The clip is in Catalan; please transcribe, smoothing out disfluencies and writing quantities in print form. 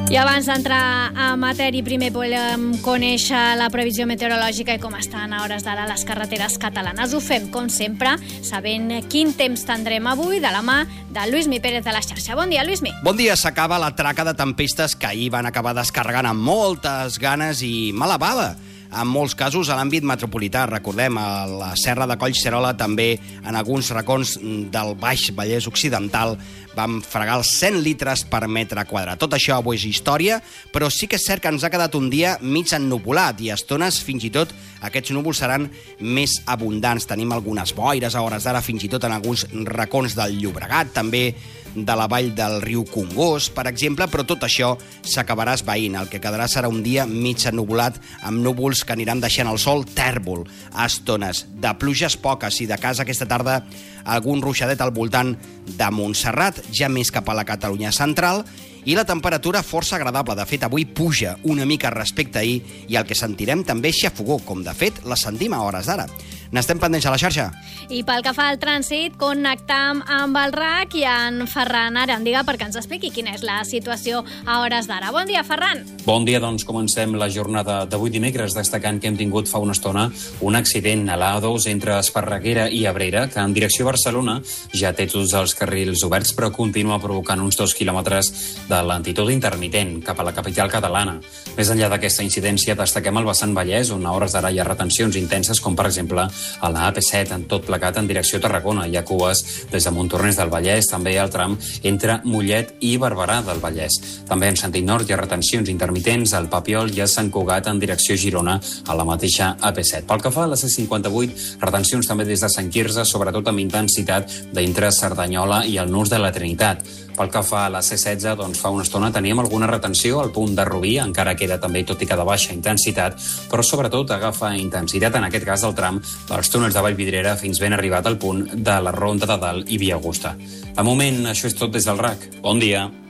I abans d'entrar a matèria, primer volem conèixer la previsió meteorològica i com estan a hores d'ara les carreteres catalanes. Ho fem, com sempre, sabent quin temps tindrem avui de la mà de Lluís Pérez de la xarxa. Bon dia, Lluís. Bon dia. S'acaba la traca de tempestes que ahir van acabar descarregant amb moltes ganes i mala bava. En molts casos a l'àmbit metropolità, recordem, a la Serra de Collserola, també en alguns racons del Baix Vallès Occidental, vam fregar els 100 litres per metre quadrat. Tot això avui és història, però sí que és cert que ens ha quedat un dia mig ennuvolat i a estones fins i tot aquests núvols seran més abundants. Tenim algunes boires a hores d'ara, fins i tot en alguns racons del Llobregat, també de la vall del riu Congost, per exemple, però tot això s'acabarà esvaint. El que quedarà serà un dia mig ennuvolat amb núvols que aniran deixant el sol tèrbol a estones. De pluges poques i de casa aquesta tarda algun ruixadet al voltant de Montserrat, ja més cap a la Catalunya central, i la temperatura força agradable. De fet, avui puja una mica respecte a ahir i el que sentirem també és xafogó, com de fet la sentim a hores d'ara. N'estem pendents a la xarxa. I pel que fa al trànsit, connectam amb el RAC i en Ferran Arandiga perquè ens expliqui quina és la situació a hores d'ara. Bon dia, Ferran. Bon dia, doncs comencem la jornada d'avui dimecres destacant que hem tingut fa una estona un accident a l'A2 entre Esparreguera i Abrera, que en direcció a Barcelona ja té tots els carrils oberts, però continua provocant uns 2 quilòmetres de lentitud intermitent cap a la capital catalana. Més enllà d'aquesta incidència, destaquem el vessant Vallès, on a hores d'ara hi ha retencions intenses, com per exemple a la AP7 en tot plegat en direcció a Tarragona. Hi ha cues des de Montornès del Vallès, també hi ha el tram entre Mollet i Barberà del Vallès. També en sentit nord hi ha retencions intermitents al Papiol i a Sant Cugat en direcció a Girona a la mateixa AP7. Pel que fa a la C58, retencions també des de Sant Quirze, sobretot amb intensitat d'entre Cerdanyola i el Nus de la Trinitat. Pel que fa a la C16, doncs fa una estona teníem alguna retenció al punt de Rubí, encara queda també, tot i que de baixa intensitat, però sobretot agafa intensitat, en aquest cas, el tram dels túnels de Vallvidrera fins ben arribat al punt de la Ronda de Dalt i Via Augusta. De moment, això és tot des del RAC. Bon dia.